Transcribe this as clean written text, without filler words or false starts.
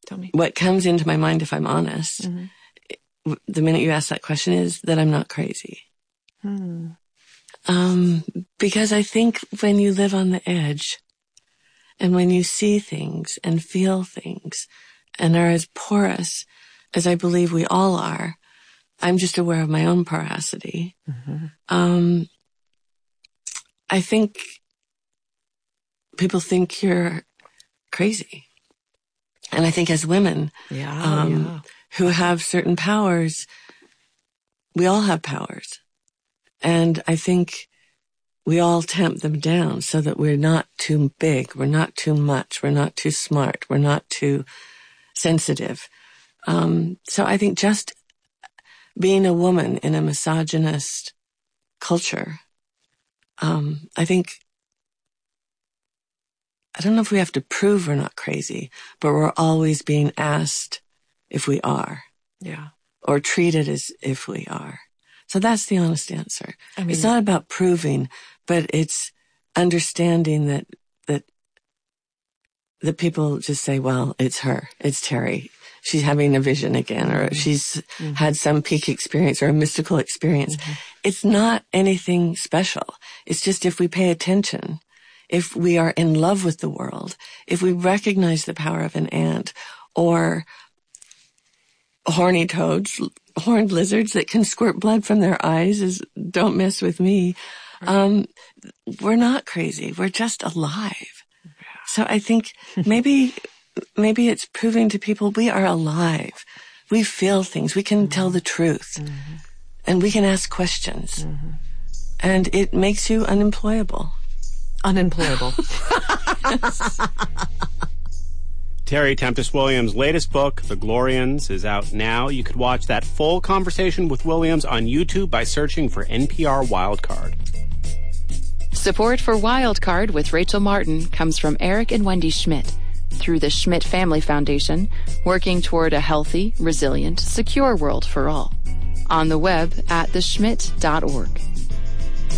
Tell me. What comes into my mind, if I'm honest, the minute you ask that question, is that I'm not crazy. Because I think when you live on the edge and when you see things and feel things and are as porous as I believe we all are, I'm just aware of my own porosity. I think people think you're crazy. And I think as women who have certain powers, we all have powers. And I think we all tamp them down so that we're not too big, we're not too much, we're not too smart, we're not too sensitive. So I think just being a woman in a misogynist culture, I don't know if we have to prove we're not crazy, but we're always being asked if we are. Yeah. Or treated as if we are. So that's the honest answer. I mean, it's not about proving, but it's understanding that people just say, well, it's her, it's Terry. She's having a vision again, or she's had some peak experience or a mystical experience. It's not anything special. It's just if we pay attention, if we are in love with the world, if we recognize the power of an ant or horny toads, horned lizards that can squirt blood from their eyes, don't mess with me. We're not crazy. We're just alive. So I think maybe it's proving to people we are alive. We feel things. We can tell the truth. And we can ask questions. And it makes you unemployable. Unemployable. Terry Tempest Williams' latest book, The Glorians, is out now. You could watch that full conversation with Williams on YouTube by searching for NPR Wildcard. Support for Wildcard with Rachel Martin comes from Eric and Wendy Schmidt through the Schmidt Family Foundation, working toward a healthy, resilient, secure world for all. On the web at theschmidt.org.